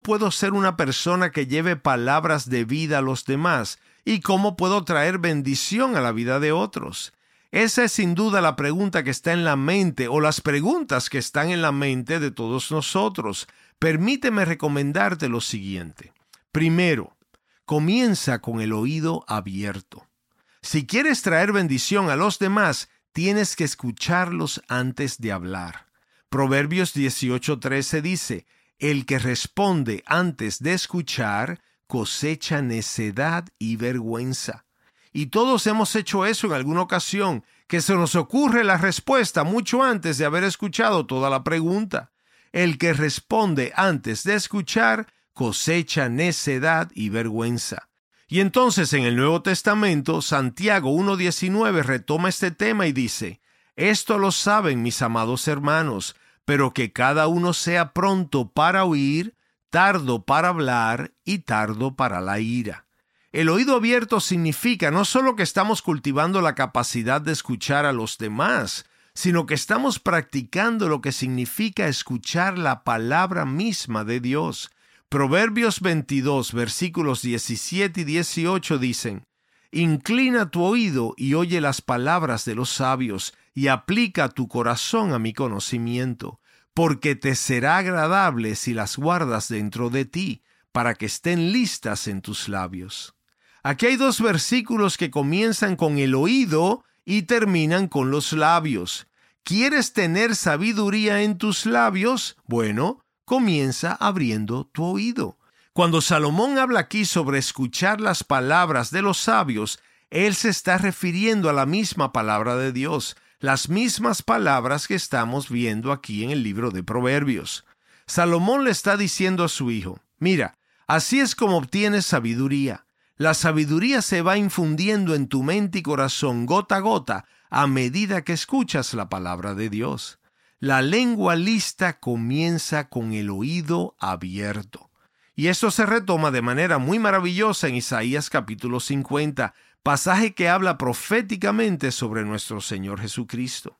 puedo ser una persona que lleve palabras de vida a los demás? ¿Y cómo puedo traer bendición a la vida de otros? Esa es sin duda la pregunta que está en la mente, o las preguntas que están en la mente de todos nosotros. Permíteme recomendarte lo siguiente. Primero, comienza con el oído abierto. Si quieres traer bendición a los demás, tienes que escucharlos antes de hablar. Proverbios 18:13 dice: el que responde antes de escuchar cosecha necedad y vergüenza. Y todos hemos hecho eso en alguna ocasión, que se nos ocurre la respuesta mucho antes de haber escuchado toda la pregunta. El que responde antes de escuchar cosecha necedad y vergüenza. Y entonces en el Nuevo Testamento, Santiago 1:19 retoma este tema y dice: esto lo saben mis amados hermanos, pero que cada uno sea pronto para oír, tardo para hablar y tardo para la ira. El oído abierto significa no solo que estamos cultivando la capacidad de escuchar a los demás, sino que estamos practicando lo que significa escuchar la palabra misma de Dios. Proverbios 22, versículos 17 y 18 dicen: inclina tu oído y oye las palabras de los sabios, y aplica tu corazón a mi conocimiento, porque te será agradable si las guardas dentro de ti, para que estén listas en tus labios. Aquí hay dos versículos que comienzan con el oído y terminan con los labios. ¿Quieres tener sabiduría en tus labios? Bueno, comienza abriendo tu oído. Cuando Salomón habla aquí sobre escuchar las palabras de los sabios, él se está refiriendo a la misma palabra de Dios, las mismas palabras que estamos viendo aquí en el libro de Proverbios. Salomón le está diciendo a su hijo: mira, así es como obtienes sabiduría. La sabiduría se va infundiendo en tu mente y corazón gota a gota a medida que escuchas la palabra de Dios. La lengua lista comienza con el oído abierto. Y esto se retoma de manera muy maravillosa en Isaías capítulo 50, pasaje que habla proféticamente sobre nuestro Señor Jesucristo.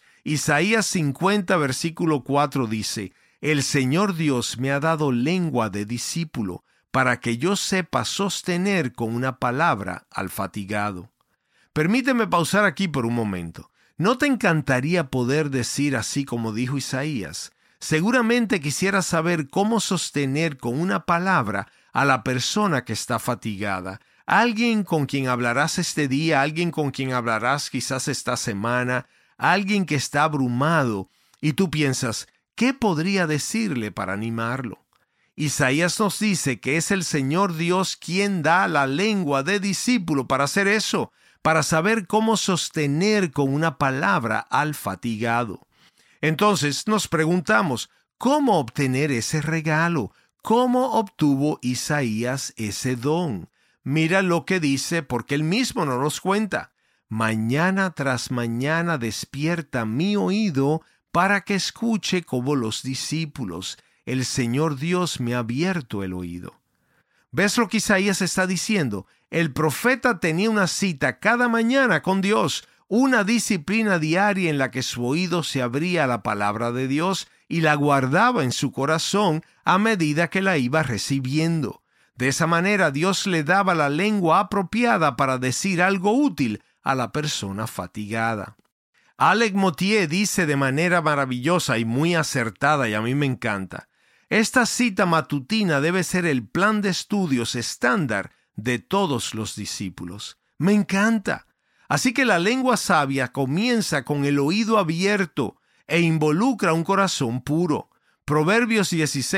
Isaías 50, versículo 4 dice: el Señor Dios me ha dado lengua de discípulo, para que yo sepa sostener con una palabra al fatigado. Permíteme pausar aquí por un momento. ¿No te encantaría poder decir así como dijo Isaías? Seguramente quisieras saber cómo sostener con una palabra a la persona que está fatigada, alguien con quien hablarás este día, alguien con quien hablarás quizás esta semana, alguien que está abrumado, y tú piensas: ¿qué podría decirle para animarlo? Isaías nos dice que es el Señor Dios quien da la lengua de discípulo para hacer eso, para saber cómo sostener con una palabra al fatigado. Entonces nos preguntamos, ¿cómo obtener ese regalo? ¿Cómo obtuvo Isaías ese don? Mira lo que dice, porque él mismo nos los cuenta. Mañana tras mañana despierta mi oído para que escuche como los discípulos. El Señor Dios me ha abierto el oído. ¿Ves lo que Isaías está diciendo? El profeta tenía una cita cada mañana con Dios, una disciplina diaria en la que su oído se abría a la palabra de Dios y la guardaba en su corazón a medida que la iba recibiendo. De esa manera Dios le daba la lengua apropiada para decir algo útil a la persona fatigada. Alec Mottier dice de manera maravillosa y muy acertada, y a mí me encanta: esta cita matutina debe ser el plan de estudios estándar de todos los discípulos. Me encanta. Así que la lengua sabia comienza con el oído abierto e involucra un corazón puro. Proverbios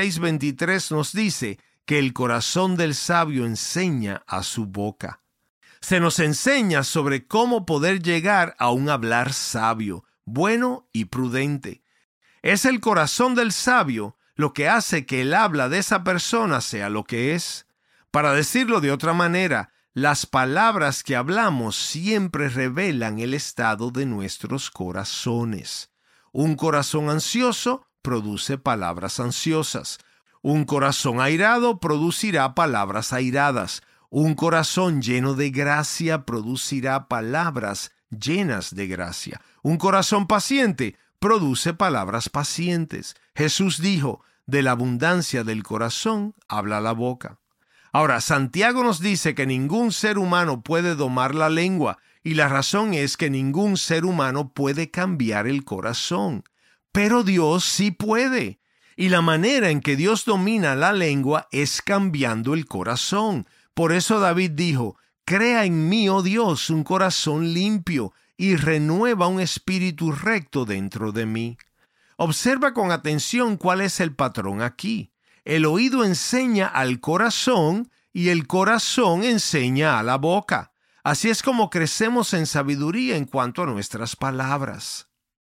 16:23 nos dice que el corazón del sabio enseña a su boca. Se nos enseña sobre cómo poder llegar a un hablar sabio, bueno y prudente. Es el corazón del sabio lo que hace que el habla de esa persona sea lo que es. Para decirlo de otra manera, las palabras que hablamos siempre revelan el estado de nuestros corazones. Un corazón ansioso produce palabras ansiosas. Un corazón airado producirá palabras airadas. Un corazón lleno de gracia producirá palabras llenas de gracia. Un corazón paciente produce palabras pacientes. Jesús dijo: de la abundancia del corazón habla la boca. Ahora, Santiago nos dice que ningún ser humano puede domar la lengua, y la razón es que ningún ser humano puede cambiar el corazón. Pero Dios sí puede. Y la manera en que Dios domina la lengua es cambiando el corazón. Por eso David dijo: «Crea en mí, oh Dios, un corazón limpio, y renueva un espíritu recto dentro de mí». Observa con atención cuál es el patrón aquí. El oído enseña al corazón y el corazón enseña a la boca. Así es como crecemos en sabiduría en cuanto a nuestras palabras.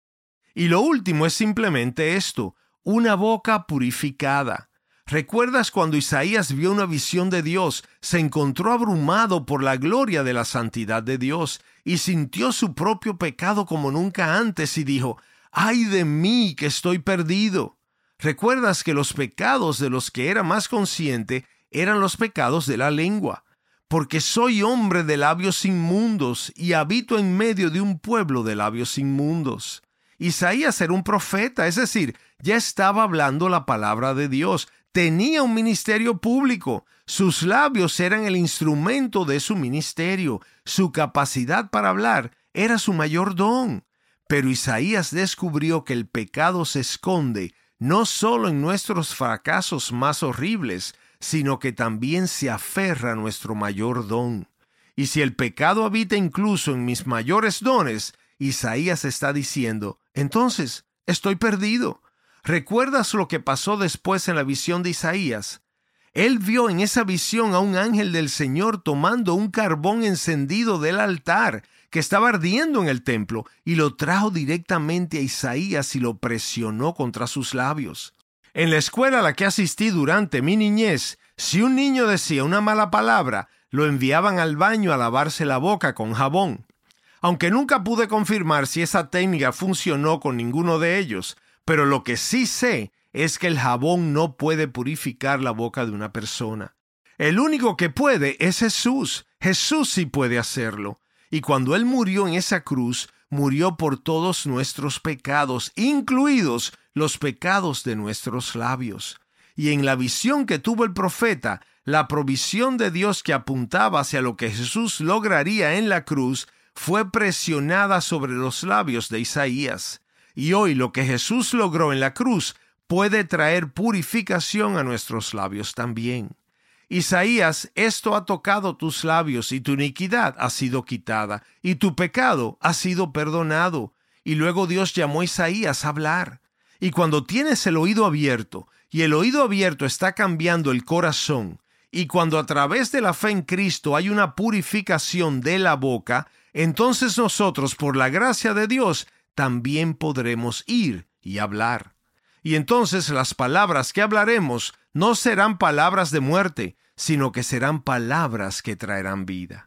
Y lo último es simplemente esto: una boca purificada. ¿Recuerdas cuando Isaías vio una visión de Dios, se encontró abrumado por la gloria de la santidad de Dios y sintió su propio pecado como nunca antes y dijo: «¡Ay de mí, que estoy perdido!» ¿Recuerdas que los pecados de los que era más consciente eran los pecados de la lengua? «Porque soy hombre de labios inmundos y habito en medio de un pueblo de labios inmundos». Isaías era un profeta, es decir, ya estaba hablando la palabra de Dios. Tenía un ministerio público. Sus labios eran el instrumento de su ministerio. Su capacidad para hablar era su mayor don. Pero Isaías descubrió que el pecado se esconde no solo en nuestros fracasos más horribles, sino que también se aferra a nuestro mayor don. Y si el pecado habita incluso en mis mayores dones, Isaías está diciendo: entonces estoy perdido. ¿Recuerdas lo que pasó después en la visión de Isaías? Él vio en esa visión a un ángel del Señor tomando un carbón encendido del altar que estaba ardiendo en el templo y lo trajo directamente a Isaías y lo presionó contra sus labios. En la escuela a la que asistí durante mi niñez, si un niño decía una mala palabra, lo enviaban al baño a lavarse la boca con jabón. Aunque nunca pude confirmar si esa técnica funcionó con ninguno de ellos, pero lo que sí sé es que el jabón no puede purificar la boca de una persona. El único que puede es Jesús. Jesús sí puede hacerlo. Y cuando Él murió en esa cruz, murió por todos nuestros pecados, incluidos los pecados de nuestros labios. Y en la visión que tuvo el profeta, la provisión de Dios que apuntaba hacia lo que Jesús lograría en la cruz fue presionada sobre los labios de Isaías. Y hoy lo que Jesús logró en la cruz puede traer purificación a nuestros labios también. Isaías, esto ha tocado tus labios y tu iniquidad ha sido quitada y tu pecado ha sido perdonado. Y luego Dios llamó a Isaías a hablar. Y cuando tienes el oído abierto y el oído abierto está cambiando el corazón, y cuando a través de la fe en Cristo hay una purificación de la boca, entonces nosotros, por la gracia de Dios, también podremos ir y hablar. Y entonces las palabras que hablaremos no serán palabras de muerte, sino que serán palabras que traerán vida.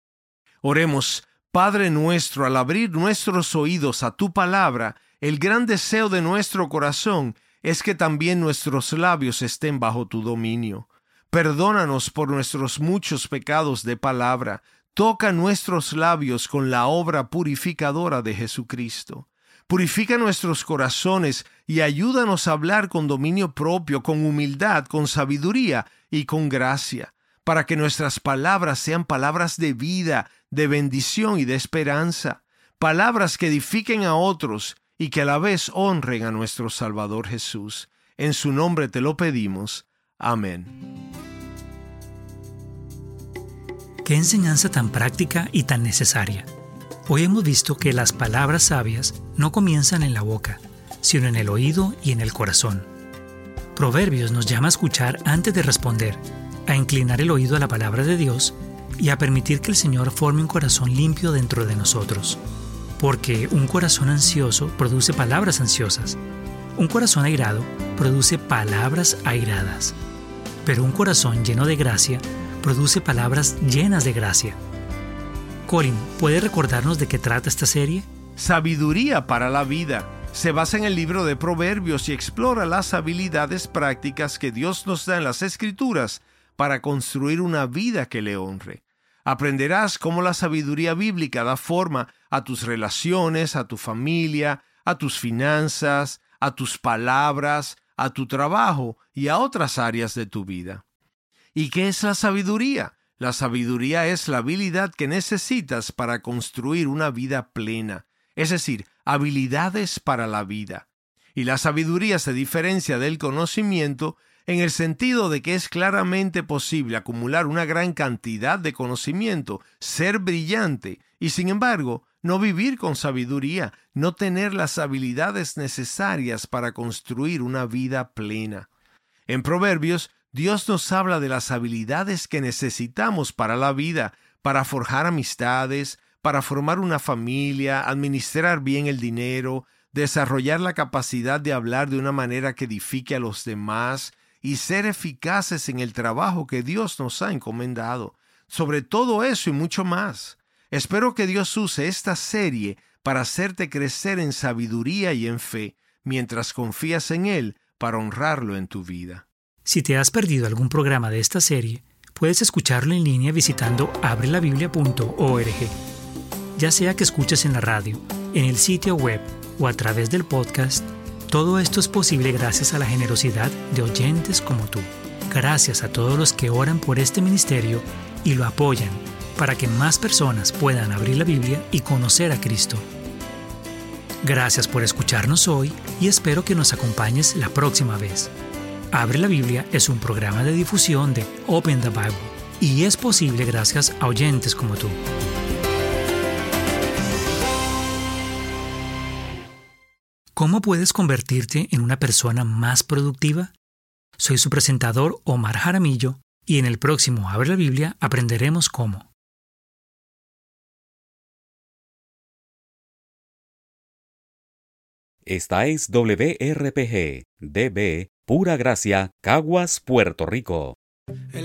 Oremos. Padre nuestro, al abrir nuestros oídos a tu palabra, el gran deseo de nuestro corazón es que también nuestros labios estén bajo tu dominio. Perdónanos por nuestros muchos pecados de palabra. Toca nuestros labios con la obra purificadora de Jesucristo. Purifica nuestros corazones y ayúdanos a hablar con dominio propio, con humildad, con sabiduría y con gracia, para que nuestras palabras sean palabras de vida, de bendición y de esperanza, palabras que edifiquen a otros y que a la vez honren a nuestro Salvador Jesús. En su nombre te lo pedimos. Amén. ¡Qué enseñanza tan práctica y tan necesaria! Hoy hemos visto que las palabras sabias no comienzan en la boca, sino en el oído y en el corazón. Proverbios nos llama a escuchar antes de responder, a inclinar el oído a la palabra de Dios y a permitir que el Señor forme un corazón limpio dentro de nosotros. Porque un corazón ansioso produce palabras ansiosas. Un corazón airado produce palabras airadas. Pero un corazón lleno de gracia produce palabras llenas de gracia. Colin, ¿puede recordarnos de qué trata esta serie? Sabiduría para la vida. Se basa en el libro de Proverbios y explora las habilidades prácticas que Dios nos da en las Escrituras para construir una vida que le honre. Aprenderás cómo la sabiduría bíblica da forma a tus relaciones, a tu familia, a tus finanzas, a tus palabras, a tu trabajo y a otras áreas de tu vida. ¿Y qué es la sabiduría? La sabiduría es la habilidad que necesitas para construir una vida plena, es decir, habilidades para la vida. Y la sabiduría se diferencia del conocimiento en el sentido de que es claramente posible acumular una gran cantidad de conocimiento, ser brillante y, sin embargo, no vivir con sabiduría, no tener las habilidades necesarias para construir una vida plena. En Proverbios, Dios nos habla de las habilidades que necesitamos para la vida, para forjar amistades, para formar una familia, administrar bien el dinero, desarrollar la capacidad de hablar de una manera que edifique a los demás y ser eficaces en el trabajo que Dios nos ha encomendado. Sobre todo eso y mucho más. Espero que Dios use esta serie para hacerte crecer en sabiduría y en fe, mientras confías en Él para honrarlo en tu vida. Si te has perdido algún programa de esta serie, puedes escucharlo en línea visitando abrelabiblia.org. Ya sea que escuches en la radio, en el sitio web o a través del podcast, todo esto es posible gracias a la generosidad de oyentes como tú. Gracias a todos los que oran por este ministerio y lo apoyan para que más personas puedan abrir la Biblia y conocer a Cristo. Gracias por escucharnos hoy y espero que nos acompañes la próxima vez. Abre la Biblia es un programa de difusión de Open the Bible y es posible gracias a oyentes como tú. ¿Cómo puedes convertirte en una persona más productiva? Soy su presentador Omar Jaramillo y en el próximo Abre la Biblia aprenderemos cómo. Esta es WRPG, DB, Pura Gracia, Caguas, Puerto Rico.